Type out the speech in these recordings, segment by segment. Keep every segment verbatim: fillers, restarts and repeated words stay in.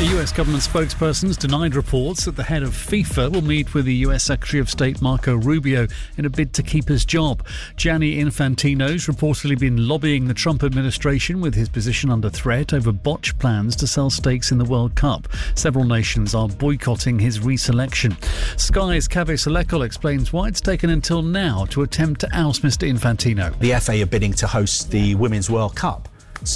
The U S government spokesperson's denied reports that the head of FIFA will meet with the U S Secretary of State Marco Rubio in a bid to keep his job. Gianni Infantino's reportedly been lobbying the Trump administration with his position under threat over botched plans to sell stakes in the World Cup. Several nations are boycotting his reselection. Sky's Kaveh Salekol explains why it's taken until now to attempt to oust Mister Infantino. The F A are bidding to host the Women's World Cup.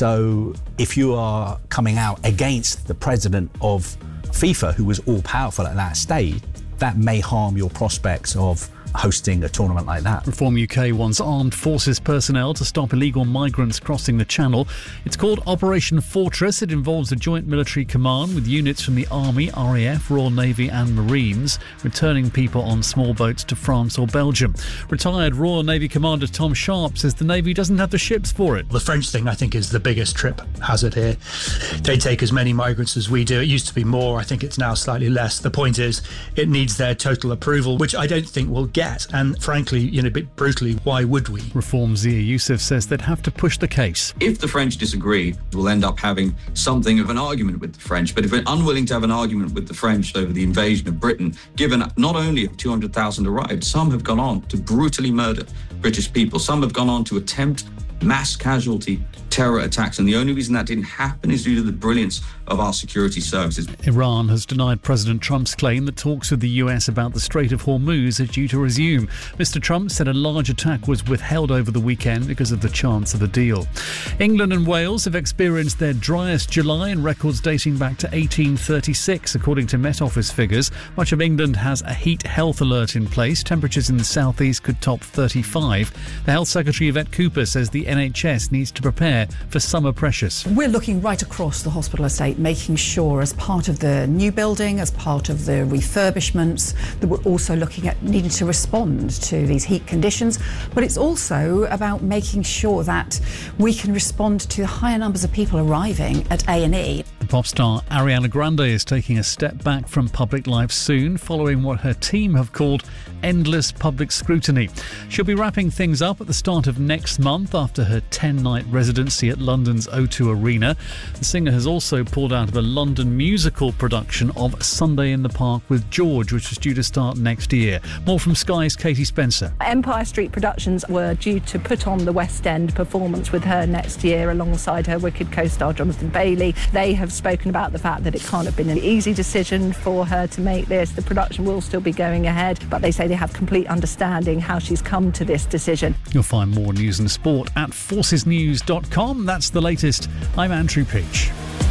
So if you are coming out against the president of FIFA, who was all-powerful at that stage, that may harm your prospects of hosting a tournament like that. Reform U K wants armed forces personnel to stop illegal migrants crossing the Channel. It's called Operation Fortress. It involves a joint military command with units from the Army, R A F, Royal Navy and Marines, returning people on small boats to France or Belgium. Retired Royal Navy Commander Tom Sharp says the Navy doesn't have the ships for it. The French thing, I think, is the biggest trip hazard here. They take as many migrants as we do. It used to be more. I think it's now slightly less. The point is, it needs their total approval, which I don't think we'll get. And frankly, you know, a bit brutally, why would we? Reform Zia Youssef says they'd have to push the case. If the French disagree, we'll end up having something of an argument with the French. But if we're unwilling to have an argument with the French over the invasion of Britain, given not only have two hundred thousand arrived, some have gone on to brutally murder British people. Some have gone on to attempt mass casualty terror attacks, and the only reason that didn't happen is due to the brilliance of our security services. Iran has denied President Trump's claim that talks with the U S about the Strait of Hormuz are due to resume. Mister Trump said a large attack was withheld over the weekend because of the chance of a deal. England and Wales have experienced their driest July in records dating back to eighteen thirty-six, according to Met Office figures. Much of England has a heat health alert in place. Temperatures in the southeast could top thirty-five. The Health Secretary Yvette Cooper says the N H S needs to prepare for summer pressures. We're looking right across the hospital estate, making sure as part of the new building, as part of the refurbishments, that we're also looking at needing to respond to these heat conditions. But it's also about making sure that we can respond to the higher numbers of people arriving at A and E. Pop star Ariana Grande is taking a step back from public life soon, following what her team have called endless public scrutiny. She'll be wrapping things up at the start of next month after her ten-night residency at London's O two Arena. The singer has also pulled out of a London musical production of Sunday in the Park with George, which was due to start next year. More from Sky's Katie Spencer. Empire Street Productions were due to put on the West End performance with her next year alongside her Wicked co-star Jonathan Bailey. They have spoken about the fact that it can't have been an easy decision for her to make this. The production will still be going ahead, but they say they have complete understanding how she's come to this decision. You'll find more news and sport at forces news dot com. That's the latest. I'm Andrew Peach.